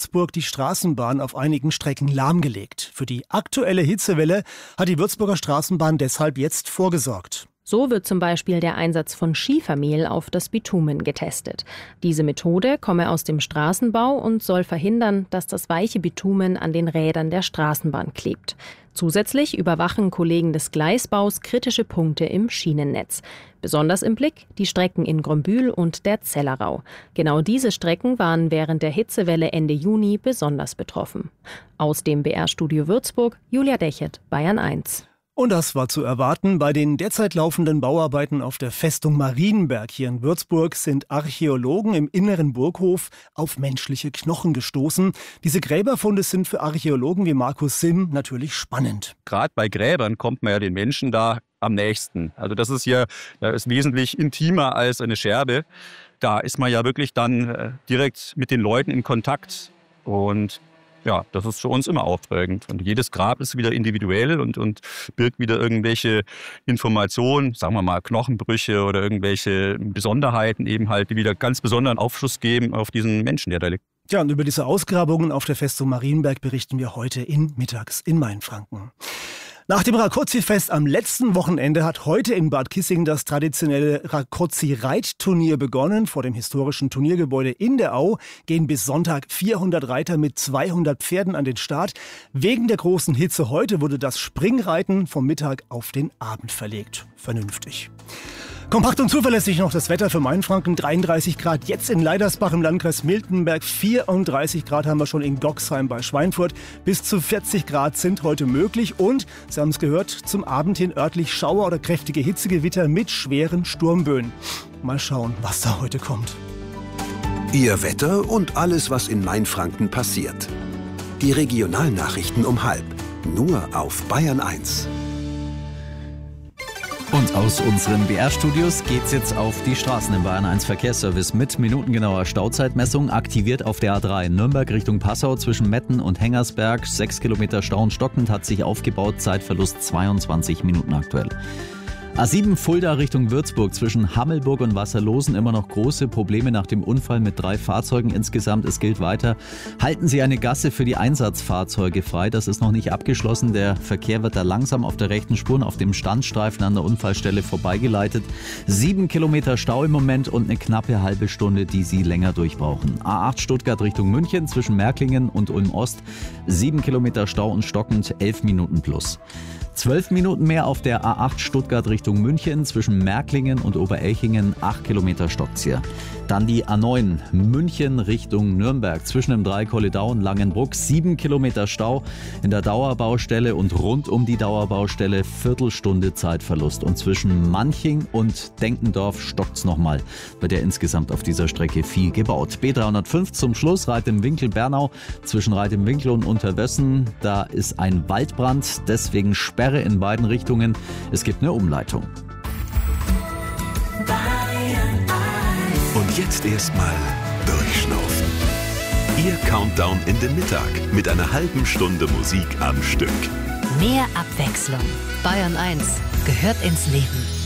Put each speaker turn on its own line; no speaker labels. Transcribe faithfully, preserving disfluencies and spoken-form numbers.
Würzburg die Straßenbahn auf einigen Strecken lahmgelegt. Für die aktuelle Hitzewelle hat die Würzburger Straßenbahn deshalb jetzt vorgesorgt.
So wird zum Beispiel der Einsatz von Schiefermehl auf das Bitumen getestet. Diese Methode komme aus dem Straßenbau und soll verhindern, dass das weiche Bitumen an den Rädern der Straßenbahn klebt. Zusätzlich überwachen Kollegen des Gleisbaus kritische Punkte im Schienennetz. Besonders im Blick die Strecken in Grömbühl und der Zellerau. Genau diese Strecken waren während der Hitzewelle Ende Juni besonders betroffen. Aus dem B R-Studio Würzburg, Julia Dechert, Bayern eins.
Und das war zu erwarten. Bei den derzeit laufenden Bauarbeiten auf der Festung Marienberg hier in Würzburg sind Archäologen im inneren Burghof auf menschliche Knochen gestoßen. Diese Gräberfunde sind für Archäologen wie Markus Simm natürlich spannend.
Gerade bei Gräbern kommt man ja den Menschen da am nächsten. Also das ist hier das ist wesentlich intimer als eine Scherbe. Da ist man ja wirklich dann äh, direkt mit den Leuten in Kontakt. Und ja, das ist für uns immer aufregend. Und jedes Grab ist wieder individuell und, und birgt wieder irgendwelche Informationen, sagen wir mal Knochenbrüche oder irgendwelche Besonderheiten eben halt, die wieder ganz besonderen Aufschluss geben auf diesen Menschen, der da liegt.
Ja, und über diese Ausgrabungen auf der Festung Marienberg berichten wir heute in Mittags in Mainfranken. Nach dem Rákóczi-Fest am letzten Wochenende hat heute in Bad Kissingen das traditionelle Rákóczi-Reitturnier begonnen. Vor dem historischen Turniergebäude in der Au gehen bis Sonntag vierhundert Reiter mit zweihundert Pferden an den Start. Wegen der großen Hitze heute wurde das Springreiten vom Mittag auf den Abend verlegt. Vernünftig. Kompakt und zuverlässig noch das Wetter für Mainfranken. dreiunddreißig Grad jetzt in Leidersbach im Landkreis Miltenberg. vierunddreißig Grad haben wir schon in Goxheim bei Schweinfurt. Bis zu vierzig Grad sind heute möglich. Und, Sie haben es gehört, zum Abend hin örtlich Schauer oder kräftige Hitzegewitter mit schweren Sturmböen. Mal schauen, was da heute kommt.
Ihr Wetter und alles, was in Mainfranken passiert. Die Regionalnachrichten um halb. Nur auf Bayern eins.
Und aus unseren B R-Studios geht's jetzt auf die Straßen im Bayern eins Verkehrsservice mit minutengenauer Stauzeitmessung. Aktiviert auf der A drei Nürnberg Richtung Passau zwischen Metten und Hengersberg. Sechs Kilometer Stau und stockend hat sich aufgebaut. Zeitverlust zweiundzwanzig Minuten aktuell. A sieben Fulda Richtung Würzburg zwischen Hammelburg und Wasserlosen immer noch große Probleme nach dem Unfall mit drei Fahrzeugen insgesamt. Es gilt weiter, halten Sie eine Gasse für die Einsatzfahrzeuge frei. Das ist noch nicht abgeschlossen. Der Verkehr wird da langsam auf der rechten Spur auf dem Standstreifen an der Unfallstelle vorbeigeleitet. Sieben Kilometer Stau im Moment und eine knappe halbe Stunde, die Sie länger durchbrauchen. A acht Stuttgart Richtung München zwischen Märklingen und Ulm Ost. Sieben Kilometer Stau und stockend, elf Minuten plus. Zwölf Minuten mehr auf der A acht Stuttgart Richtung München zwischen Märklingen und Oberelchingen, acht Kilometer stockt's hier. Dann die A neun München Richtung Nürnberg zwischen dem Dreikolledau und Langenbruck, sieben Kilometer Stau in der Dauerbaustelle und rund um die Dauerbaustelle Viertelstunde Zeitverlust. Und zwischen Manching und Denkendorf stockt's nochmal. Wird ja insgesamt auf dieser Strecke viel gebaut. B dreihundertfünf zum Schluss, Reit im Winkel Bernau zwischen Reit im Winkel und Unterwössen. Da ist ein Waldbrand, deswegen Sperre in beiden Richtungen. Es gibt eine Umleitung.
Und jetzt erstmal durchschnaufen. Ihr Countdown in den Mittag mit einer halben Stunde Musik am Stück.
Mehr Abwechslung. Bayern eins gehört ins Leben.